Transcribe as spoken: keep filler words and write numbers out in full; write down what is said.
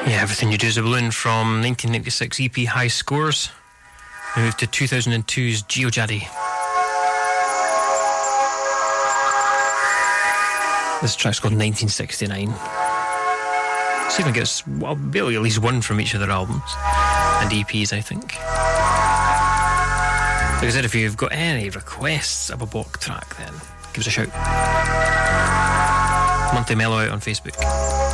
Yeah, Everything You Do Is a Balloon from nineteen ninety-six E P High Scores. We move to two thousand two's Geojaddy. This track's called nineteen sixty-nine. See if I get well, barely at least one from each of their albums and E Ps, I think. Like I said, if you've got any requests of a block track, then give us a shout. Monthly Mellow out on Facebook.